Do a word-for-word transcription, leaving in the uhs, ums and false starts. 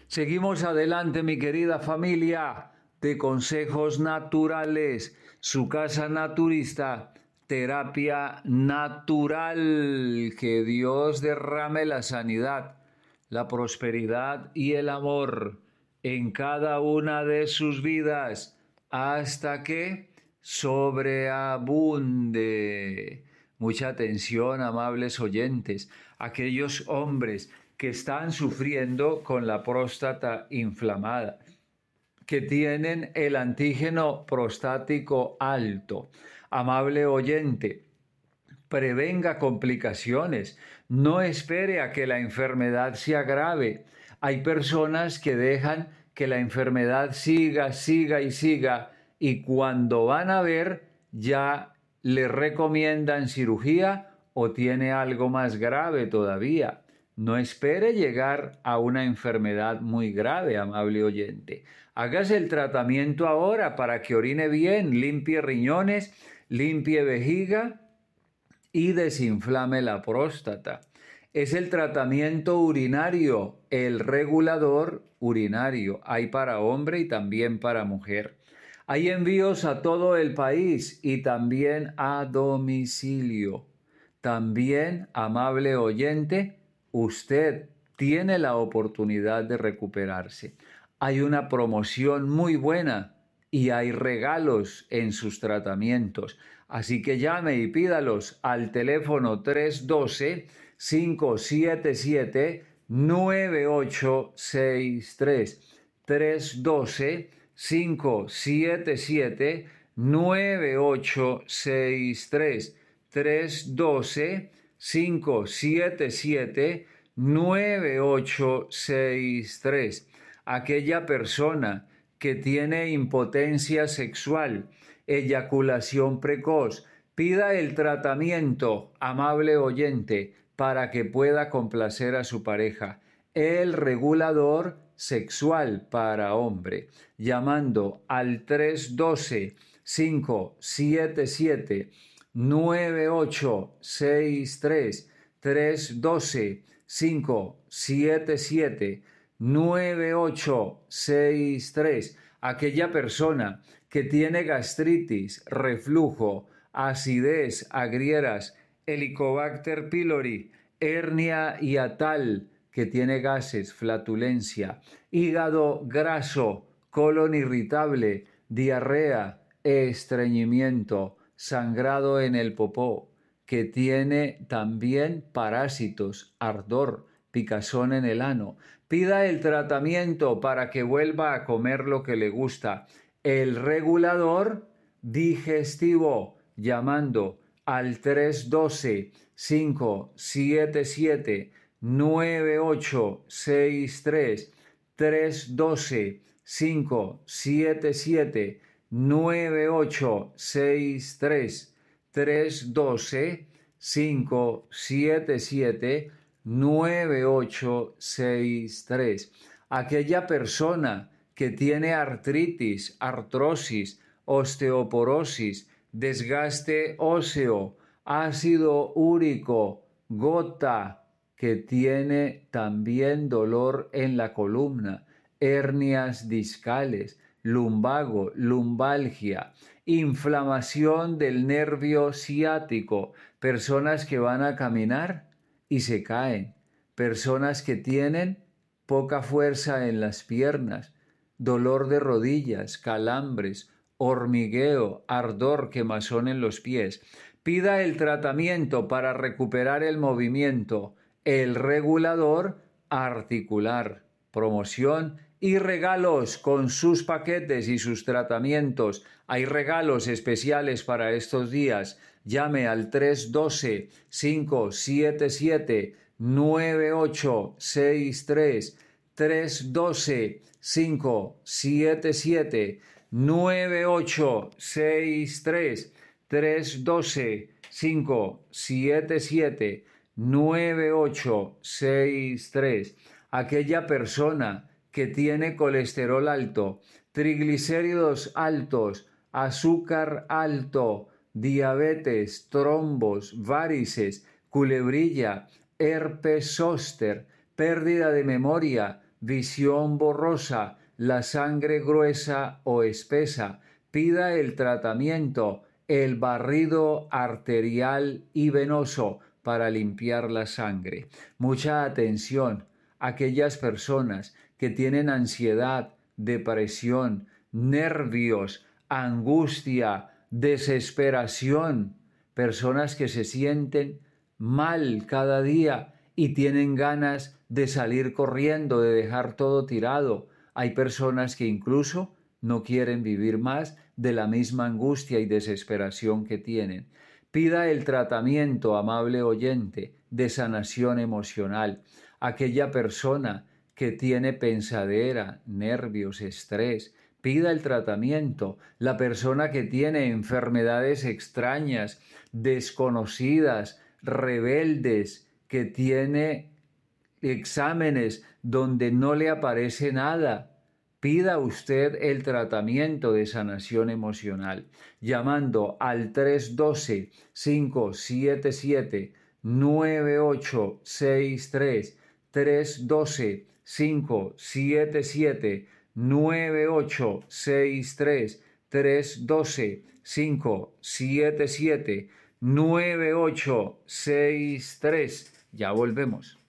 Seguimos adelante, mi querida familia de Consejos Naturales, su casa naturista, terapia natural. Que Dios derrame la sanidad, la prosperidad y el amor en cada una de sus vidas hasta que sobreabunde. Mucha atención, amables oyentes, aquellos hombres que están sufriendo con la próstata inflamada, que tienen el antígeno prostático alto. Amable oyente, prevenga complicaciones, no espere a que la enfermedad se agrave. Hay personas que dejan que la enfermedad siga, siga y siga, y cuando van a ver ya le recomiendan cirugía o tiene algo más grave todavía. No espere llegar a una enfermedad muy grave, amable oyente. Hágase el tratamiento ahora para que orine bien, limpie riñones, limpie vejiga y desinflame la próstata. Es el tratamiento urinario, el regulador urinario. Hay para hombre y también para mujer. Hay envíos a todo el país y también a domicilio. También, amable oyente, usted tiene la oportunidad de recuperarse. Hay una promoción muy buena y hay regalos en sus tratamientos. Así que llame y pídalos al teléfono tres uno dos, cinco siete siete, nueve ocho seis tres. tres uno dos, cinco siete siete, nueve ocho seis tres. tres uno dos, cinco siete siete, nueve ocho seis tres. Aquella persona que tiene impotencia sexual, eyaculación precoz, pida el tratamiento, amable oyente, para que pueda complacer a su pareja. El regulador sexual para hombre, llamando al tres uno dos, cinco siete siete, nueve ocho seis tres. tres uno dos, cinco siete siete, nueve ocho seis tres. Aquella persona que tiene gastritis, reflujo, acidez, agrieras, Helicobacter pylori, hernia hiatal, que tiene gases, flatulencia, hígado graso, colon irritable, diarrea, estreñimiento, sangrado en el popó, que tiene también parásitos, ardor, picazón en el ano. Pida el tratamiento para que vuelva a comer lo que le gusta. El regulador digestivo, llamando al tres uno dos, cinco siete siete, nueve ocho seis tres. tres uno dos, cinco siete siete, nueve ocho seis tres. tres uno dos, cinco siete siete, nueve ocho seis tres. Aquella persona que tiene artritis, artrosis, osteoporosis, desgaste óseo, ácido úrico, gota, que tiene también dolor en la columna, hernias discales, lumbago, lumbalgia, inflamación del nervio ciático, personas que van a caminar y se caen, personas que tienen poca fuerza en las piernas, dolor de rodillas, calambres, hormigueo, ardor, quemazón en los pies. Pida el tratamiento para recuperar el movimiento, el regulador articular, promoción y regalos con sus paquetes y sus tratamientos. Hay regalos especiales para estos días. Llame al tres uno dos, cinco siete siete, nueve ocho seis tres. tres uno dos, cinco siete siete, nueve ocho seis tres. tres uno dos, cinco siete siete, nueve ocho seis tres. Aquella persona que tiene colesterol alto, triglicéridos altos, azúcar alto, diabetes, trombos, varices, culebrilla, herpes zóster, pérdida de memoria, visión borrosa, la sangre gruesa o espesa. Pida el tratamiento, el barrido arterial y venoso para limpiar la sangre. Mucha atención a aquellas personas que tienen ansiedad, depresión, nervios, angustia, desesperación, personas que se sienten mal cada día y tienen ganas de salir corriendo, de dejar todo tirado. Hay personas que incluso no quieren vivir más de la misma angustia y desesperación que tienen. Pida el tratamiento, amable oyente, de sanación emocional. Aquella persona que tiene pensadera, nervios, estrés, pida el tratamiento. La persona que tiene enfermedades extrañas, desconocidas, rebeldes, que tiene exámenes donde no le aparece nada, pida usted el tratamiento de sanación emocional llamando al tres uno dos, cinco siete siete, nueve ocho seis tres, tres uno dos, cinco siete siete, nueve ocho seis tres, tres uno dos, cinco siete siete, nueve ocho seis tres. Ya volvemos.